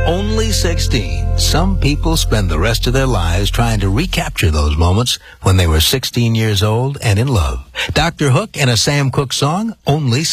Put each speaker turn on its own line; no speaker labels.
Only 16. Some people spend the rest of their lives trying to recapture those moments when they were 16 years old and in love. Dr. Hook and a Sam Cooke song, Only